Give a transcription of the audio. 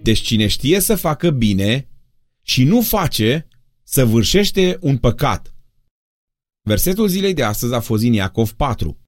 Deci cine știe să facă bine și nu face, săvârșește un păcat. Versetul zilei de astăzi a fost din Iacov 4.